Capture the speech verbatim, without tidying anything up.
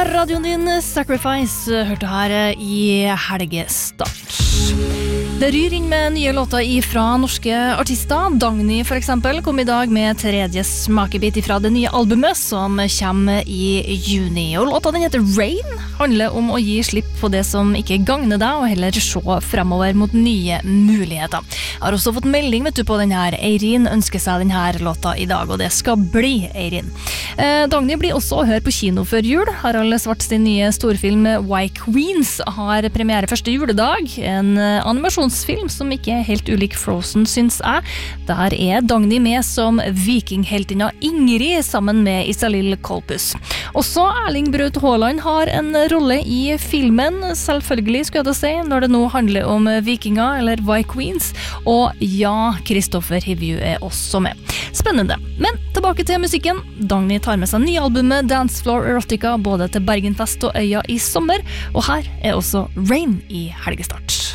radioen din Sacrifice hørte her i helgestart. Det ryr inn med nye låter fra norske artister. Dagny for eksempel kom i dag med tredje smakebit fra det nye albumet som kommer i juni. Og låta den heter Rain, handler om å gi slipp på det som ikke gagner deg, og heller se fremover mot nye muligheter. Jeg har også fått melding vet du, på denne her. Eirin ønsker seg denne låta i dag, og det skal bli Eirin. Eh, Dagny blir også å høre på kino før jul. Harald Svart sin nye storfilm White Queens har premiere første juledag. En animasjonsfilm som ikke er helt ulik Frozen, syns jeg. Der er Dagny med som vikingheltinna Ingrid sammen med Isalill Kolpus. Også Erling Braut Haaland har en rolle i filmen, selvfølgelig skulle jeg da si, når det nå handler om vikinger eller White Queens. Og ja, Kristoffer Hivju er også med. Spennende. Men tilbake til musikken. Dagny tar med seg nye albumet Dance Floor Erotica både til Bergenfest og Øya i sommer, og her er også Rain i helgestart.